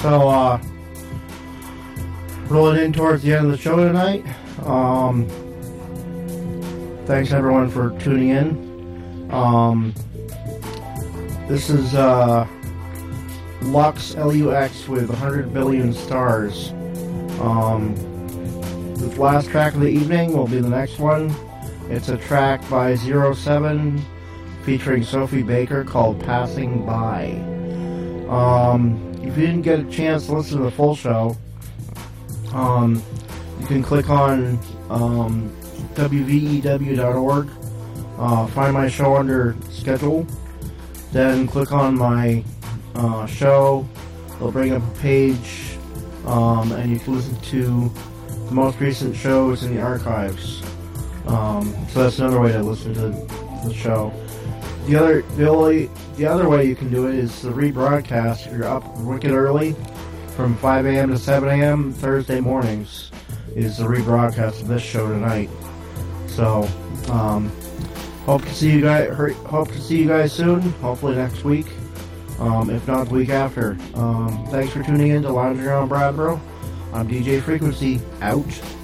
So, rolling in towards the end of the show tonight. Thanks everyone for tuning in. This is Lux, L-U-X, with 100 billion stars. The last track of the evening will be the next one. It's a track by 07 featuring Sophie Baker called Passing By. If you didn't get a chance to listen to the full show, you can click on wvew.org, find my show under schedule, then click on my show. It'll bring up a page, and you can listen to the most recent shows in the archives. So that's another way to listen to the show. The other way you can do it is the rebroadcast. If you're up wicked early, from 5 a.m. to 7 a.m. Thursday mornings is the rebroadcast of this show tonight. So, hope to see you guys soon. Hopefully next week, if not the week after. Thanks for tuning in to Lounge Around Bradboro. I'm DJ Frequency. Out.